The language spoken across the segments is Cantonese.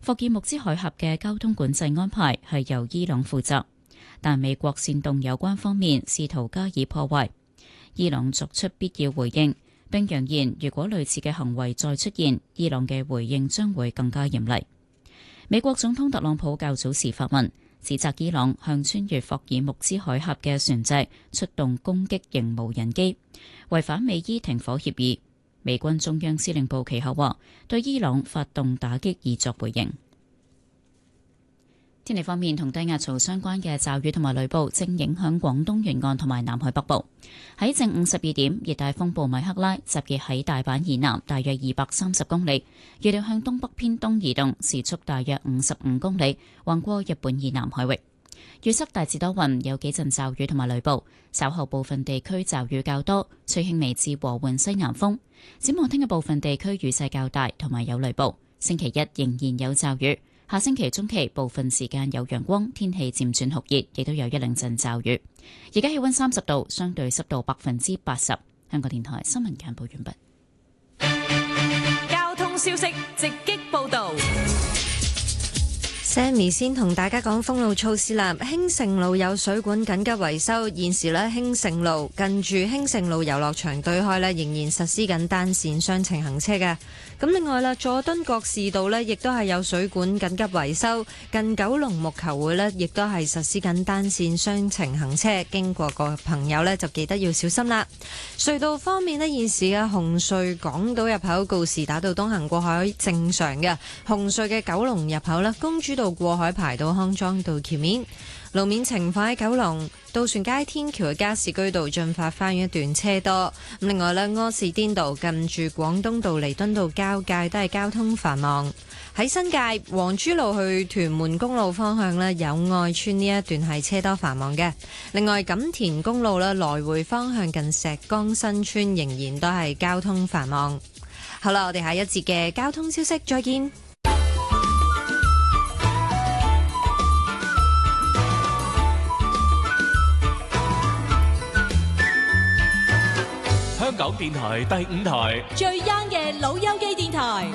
霍爾木茲海峽嘅交通管制安排係由伊朗負責，但美國煽動有關方面試圖加以破壞。伊朗作出必要回應，並揚言如果類似嘅行為再出現，伊朗嘅回應將會更加嚴厲。美國總統特朗普較早時發文，指責伊朗向穿越霍爾木茲海峽嘅船隻出動攻擊型無人機，違反美伊停火協議。美軍中央司令部其後話，對伊朗發動打擊以作回應。天氣方面，同低壓槽相關嘅驟雨同埋雷暴正影響廣東沿岸同埋南海北部。喺正午12點，熱帶風暴米克拉集結喺大阪以南大約230公里，預料向東北偏東移動，時速大約55公里，橫過日本以南海域。預測大致多雲，有幾陣驟雨同埋雷暴，稍後部分地區驟雨較多，吹輕微至和緩西南風。展望聽日部分地區雨勢較大，同埋有雷暴。星期一仍然有驟雨。下星期中期部分時間有陽光，天氣漸轉酷熱，亦都有一兩陣驟雨。而家氣溫30度，相對濕度80%。香港電台新聞簡報完畢。交通消息直擊報道。 Sammy 先同大家講封路措施啦。興盛路有水管緊急維修，現時呢興盛路近住興盛路遊樂場對開呢仍然實施緊單線雙程行車嘅。咁另外啦，佐敦覺士道呢亦都係有水管緊急維修，近九龍木球會呢亦都係實施緊單線雙程行車，經過個朋友呢就記得要小心啦。隧道方面呢，現時嘅紅隧港島入口告士打道東行過海正常嘅，紅隧嘅九龍入口呢，公主道過海排到康莊道橋面。路面情況喺九龍渡船街天橋嘅加士居道進發花園一段車多。另外呢，柯士甸道近住廣東道彌敦道交界都係交通繁忙。喺新界皇珠路去屯門公路方向呢，友愛邨呢一段係車多繁忙嘅。另外錦田公路呢，來回方向近石崗新村仍然都係交通繁忙。好啦，我哋下一節嘅交通消息再見。 香港電台第5台最 young 嘅老友記電台。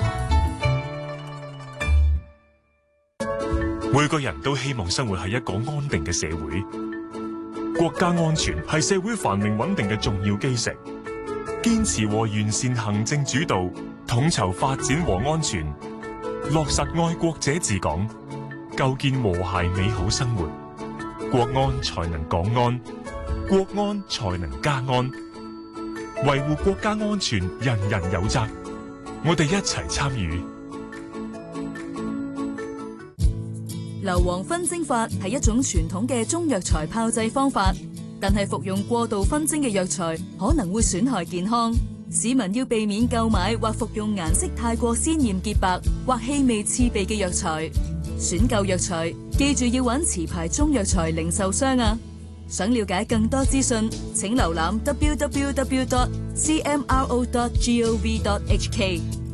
每個人都希望生活喺一個安定嘅社會，國家安全係社會繁榮穩定嘅重要基石。堅持和完善行政主導，統籌發展和安全，落實愛國者治港，構建和諧美好生活，國安才能港安，國安才能家安。維護國家安全，人人有責。我哋一齊參與。 硫磺熏蒸法係一種傳統嘅中藥材炮製方法，但係服用過度熏蒸嘅藥材可能會損害健康。市民要避免購買或服用顏色太過鮮豔潔白或氣味刺鼻嘅藥材。選購藥材，記住要揾持牌中藥材零售商啊！想了解更多資訊，請瀏覽 www.cmro.gov.hk。